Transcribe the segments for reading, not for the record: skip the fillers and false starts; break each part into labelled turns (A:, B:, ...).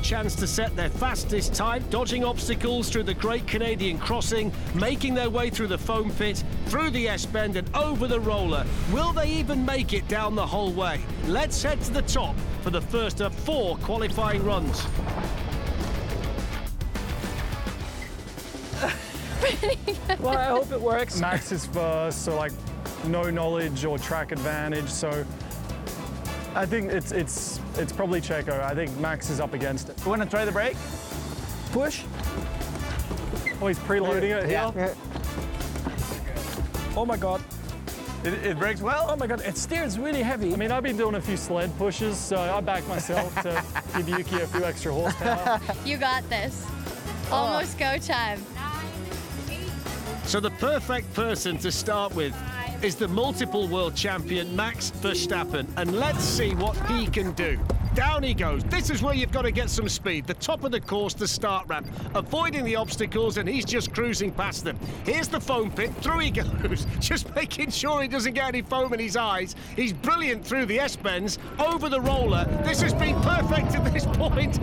A: chance to set their fastest time, dodging obstacles through the Great Canadian Crossing, making their way through the foam pit, through the S-bend and over the roller. Will they even make it down the whole way? Let's head to the top for the first of 4 qualifying runs.
B: Well, I hope it works.
C: Max is first, so like no knowledge or track advantage, so I think it's probably Checo. I think Max is up against it.
D: You want to try the brake?
B: Push.
C: Oh, he's preloading it here.
B: Yeah. Oh my God.
D: It brakes well?
B: Oh my God, it steers really heavy.
C: I mean, I've been doing a few sled pushes, so I back myself to give Yuki a few extra horsepower.
E: You got this. Almost go time.
A: So the perfect person to start with is the multiple world champion Max Verstappen, and let's see what he can do. Down he goes. This is where you've got to get some speed. The top of the course, the start ramp, avoiding the obstacles, and he's just cruising past them. Here's the foam pit. Through he goes, just making sure he doesn't get any foam in his eyes. He's brilliant through the S-bends, over the roller. This has been perfect to this point.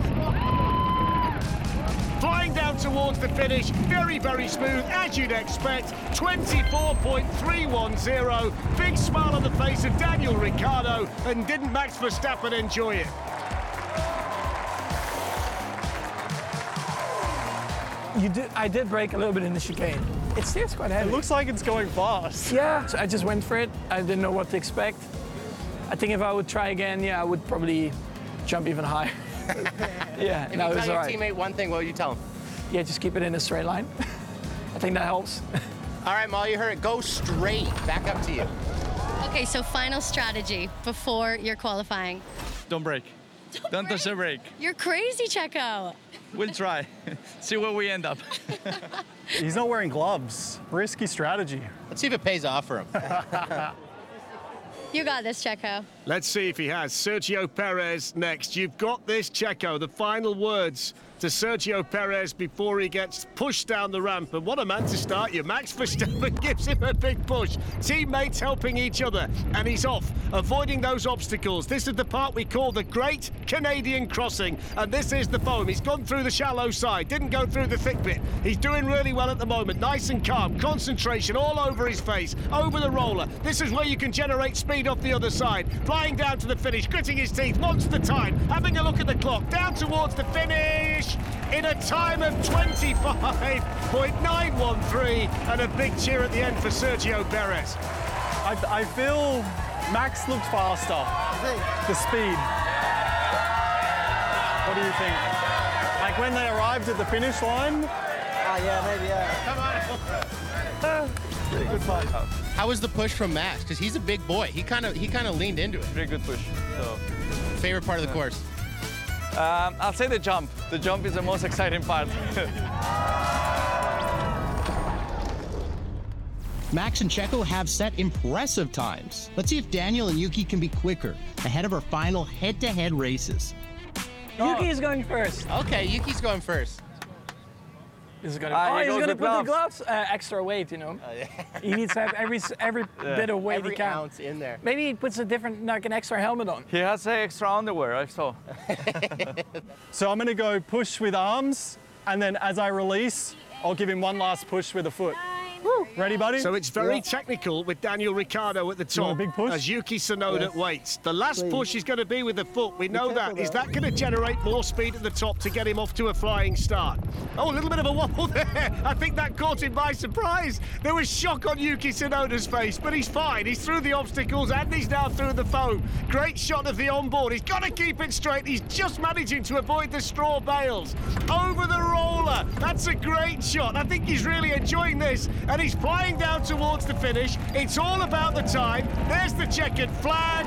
A: Flying down towards the finish, very, very smooth, as you'd expect. 24.310. Big smile on the face of Daniel Ricciardo, and didn't Max Verstappen enjoy it?
B: I did brake a little bit in the chicane. It steers quite heavy.
C: It looks like it's going fast.
B: Yeah, so I just went for it. I didn't know what to expect. I think if I would try again, yeah, I would probably jump even higher. Yeah,
F: If
B: no,
F: you
B: it was
F: tell
B: all
F: your
B: right.
F: teammate one thing, what would you tell him?
B: Yeah, just keep it in a straight line. I think that helps.
F: All right, Molly, you heard it. Go straight. Back up to you.
E: Okay, so final strategy before you're qualifying.
D: Don't brake. Don't touch the brake.
E: You're crazy, Checo.
D: We'll try. See where we end up.
C: He's not wearing gloves. Risky strategy.
F: Let's see if it pays off for him.
E: You got this, Checo.
A: Let's see if he has. Sergio Perez next. You've got this, Checo. The final words to Sergio Perez before he gets pushed down the ramp. And what a man to start you. Max Verstappen gives him a big push. Teammates helping each other. And he's off, avoiding those obstacles. This is the part we call the Great Canadian Crossing. And this is the foam. He's gone through the shallow side. Didn't go through the thick bit. He's doing really well at the moment. Nice and calm. Concentration all over his face. Over the roller. This is where you can generate speed off the other side. Flying down to the finish. Gritting his teeth. Wants the time. Having a look at the clock. Down towards the finish. In a time of 25.913, and a big cheer at the end for Sergio Perez.
C: I feel Max looked faster. The speed. What do you think? Like when they arrived at the finish line?
G: Yeah, maybe, yeah.
F: Come on.
C: Pretty good fight.
F: How was the push from Max? Because he's a big boy. He kind of leaned into it.
D: Very good push. So,
F: Favorite part of the course?
D: I'll say the jump. The jump is the most exciting part.
H: Max and Checo have set impressive times. Let's see if Daniel and Yuki can be quicker ahead of our final head-to-head races.
B: Yuki is going first.
F: Okay, Yuki's going first.
B: He's going
D: he
B: he's
D: goes
B: going to
D: with
B: put the
D: gloves.
B: gloves extra weight, you know. He needs to have every bit of weight
F: Every
B: he can.
F: ounce in there.
B: Maybe he puts a different, like an extra helmet on.
D: He has extra underwear, I saw.
C: So I'm gonna go push with arms, and then as I release, I'll give him one last push with a foot. Woo. Ready, buddy?
A: So it's very technical with Daniel Ricciardo at the
C: You want
A: top
C: a big push?
A: as Yuki Tsunoda waits. The last
G: Please.
A: push is going to be with the foot. We know
G: careful,
A: that. Is
G: though.
A: that going to generate more speed at the top to get him off to a flying start? Oh, a little bit of a wobble there. I think that caught him by surprise. There was shock on Yuki Tsunoda's face, but he's fine. He's through the obstacles and he's now through the foam. Great shot of the onboard. He's got to keep it straight. He's just managing to avoid the straw bales. Over the roller. That's a great shot. I think he's really enjoying this, and he's flying down towards the finish. It's all about the time. There's the checkered flag.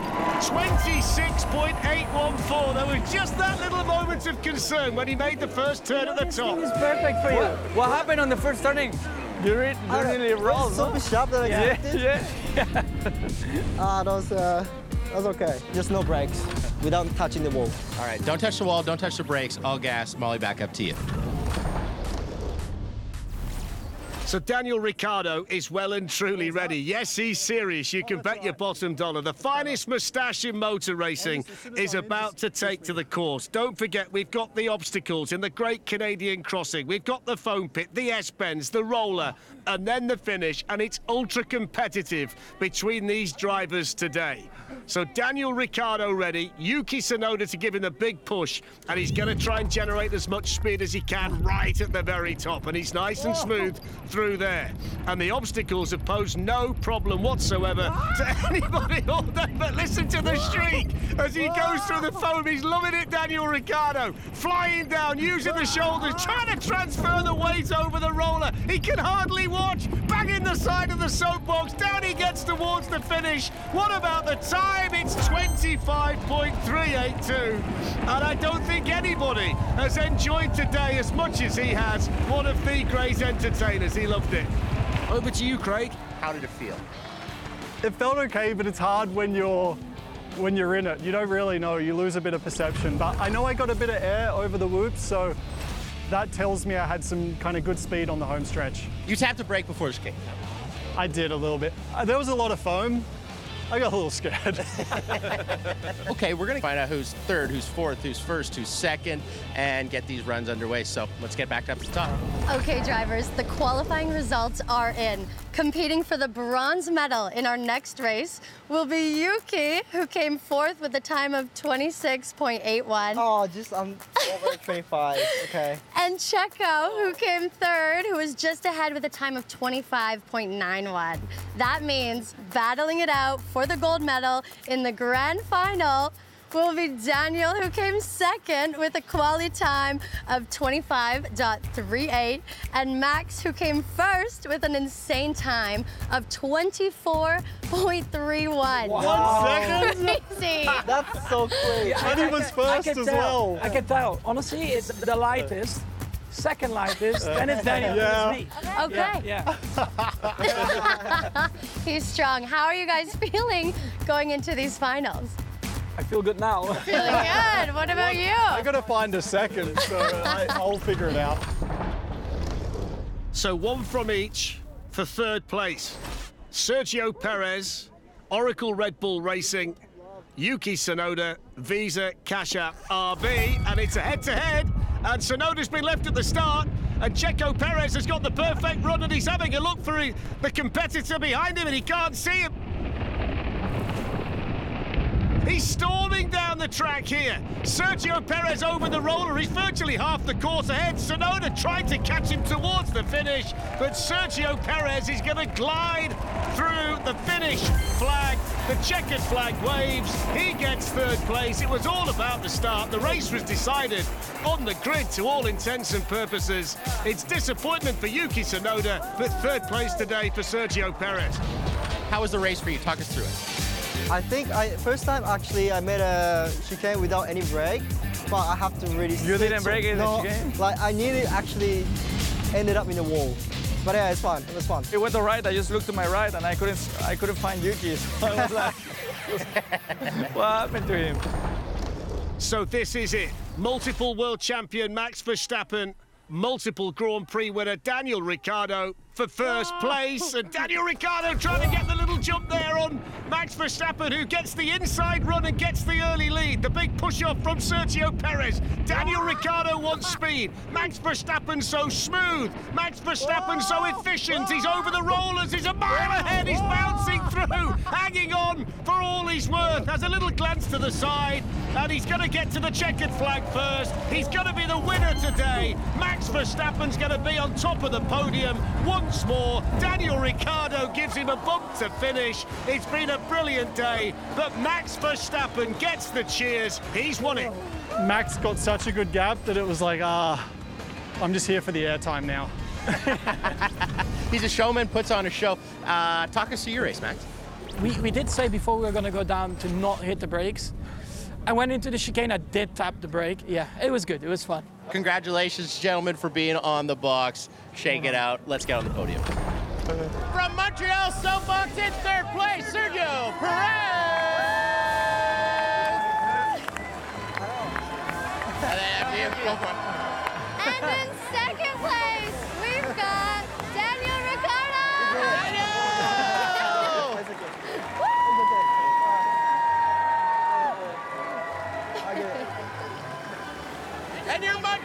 A: 26.814. There was just that little moment of concern when he made the first turn at the top.
B: It's perfect for you.
D: What happened on the first turning? You really rolled,
G: So
D: no?
G: sharp that I expected.
D: Yeah.
G: That was okay. Just no brakes without touching the wall.
F: All right, don't touch the wall, don't touch the brakes. All gas. Molly, back up to you.
A: So Daniel Ricciardo is well and truly ready. Yes, he's serious. You can bet your bottom dollar. The finest moustache in motor racing is about to take to the course. Don't forget, we've got the obstacles in the Great Canadian Crossing. We've got the foam pit, the S-bends, the roller, and then the finish. And it's ultra competitive between these drivers today. So Daniel Ricciardo ready, Yuki Tsunoda to give him a big push, and he's going to try and generate as much speed as he can right at the very top, and he's nice and smooth through there. And the obstacles have posed no problem whatsoever to anybody all day. But listen to the shriek as he goes through the foam. He's loving it, Daniel Ricciardo, flying down, using the shoulders, trying to transfer the weight over the roller. He can hardly watch, banging the side of the soapbox, down he gets towards the finish. What about the time? It's 25.382, and I don't think anybody has enjoyed today as much as he has. One of the great entertainers. He loved it. Over to you, Craig.
F: How did it feel?
C: It felt okay, but it's hard when you're in it. You don't really know. You lose a bit of perception. But I know I got a bit of air over the whoops, so that tells me I had some kind of good speed on the home stretch.
F: You tapped the brake before the chicane.
C: I did a little bit. There was a lot of foam. I got a little scared.
F: Okay, we're going to find out who's third, who's fourth, who's first, who's second, and get these runs underway. So let's get back up to the top.
E: Okay, drivers, the qualifying results are in. Competing for the bronze medal in our next race will be Yuki, who came fourth with a time of 26.81.
G: Oh, I'm over 25. Okay.
E: And Checo, who came third, who was just ahead with a time of 25.91. That means battling it out for the gold medal in the grand final will be Daniel, who came second with a quality time of 25.38, and Max, who came first with an insane time of 24.31.
C: 1 second?
E: Crazy.
G: That's so crazy.
C: And he was first as well.
B: I can tell. Honestly, it's the lightest, second lightest, then it's Daniel,
C: Yeah.
B: then it's me.
E: Okay.
B: Yeah.
E: He's strong. How are you guys feeling going into these finals?
B: I feel good now.
E: Feeling good. What about you?
C: I gotta find a second, so I'll figure it out.
A: So one from each for third place. Sergio Perez, Oracle Red Bull Racing, Yuki Tsunoda, Visa Cash App RB, and it's a head-to-head, and Tsunoda's been left at the start, and Checo Perez has got the perfect run, and he's having a look for the competitor behind him, and he can't see him. He's storming down the track here. Sergio Perez over the roller. He's virtually half the course ahead. Tsunoda tried to catch him towards the finish, but Sergio Perez is going to glide through the finish flag. The checkered flag waves. He gets third place. It was all about the start. The race was decided on the grid to all intents and purposes. It's disappointment for Yuki Tsunoda, but third place today for Sergio Perez.
F: How was the race for you? Talk us through it.
G: I think first time actually I made a chicane without any brake, but I have to really.
B: You didn't brake in the chicane?
G: Like I nearly actually ended up in a wall. But yeah, it's fun. It was fun.
B: It went all right. I just looked to my right and I couldn't find Yuki. So I was like, what happened to him?
A: So this is it. Multiple world champion Max Verstappen, multiple Grand Prix winner Daniel Ricciardo for first place. And Daniel Ricciardo trying to get the little jump there on Max Verstappen, who gets the inside run and gets the early lead. The big push-off from Sergio Perez. Daniel Ricciardo wants speed. Max Verstappen so smooth. Max Verstappen so efficient. He's over the rollers. He's a mile ahead. He's bouncing through, hanging on for all he's worth. Has a little glance to the side, and he's going to get to the checkered flag first. He's going to be the winner today. Max Verstappen's going to be on top of the podium once more. Daniel Ricciardo gives him a bump to finish. It's been a brilliant day, but Max Verstappen gets the cheers. He's won it.
C: Max got such a good gap that it was like, I'm just here for the airtime now.
F: He's a showman, puts on a show. Talk us through your race, Max.
B: We did say before we were going to go down to not hit the brakes. I went into the chicane, I did tap the brake. Yeah, it was good, it was fun.
F: Congratulations, gentlemen, for being on the box. Shake it out. Let's get on the podium. From Montreal Soapbox in third place, Sergio Perez.
E: And in second place, we've got Daniel
F: And your